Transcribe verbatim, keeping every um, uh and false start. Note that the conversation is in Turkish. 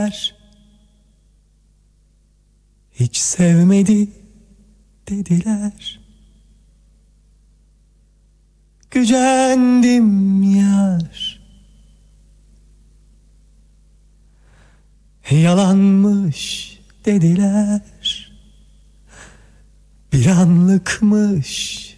Hiç sevmedi dediler. Gücendim yar. Yalanmış dediler. Bir anlıkmış